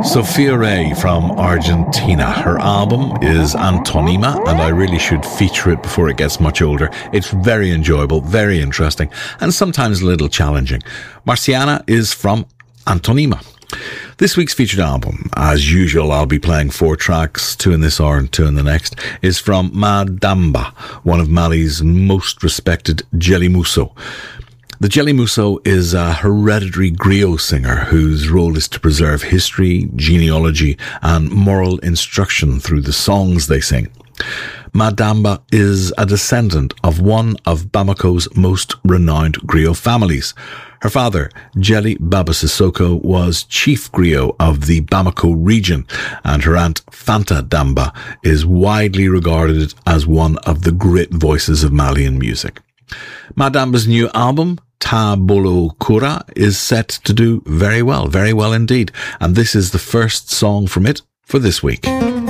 Sophia Ray from Argentina. Her album is Antonima, and I really should feature it before it gets much older. It's very enjoyable, very interesting, and sometimes a little challenging. Marciana is from Antonima. This week's featured album, as usual, I'll be playing 4 tracks, 2 in this hour and 2 in the next, is from Madamba, one of Mali's most respected Djely Mousso. The Djely Mousso is a hereditary griot singer whose role is to preserve history, genealogy, and moral instruction through the songs they sing. Madamba is a descendant of one of Bamako's most renowned griot families. Her father, Djely Baba Sissoko, was chief griot of the Bamako region, and her aunt, Fanta Damba, is widely regarded as one of the great voices of Malian music. Madamba's new album, Ta Bolo Kura, is set to do very well indeed, and this is the first song from it for this week.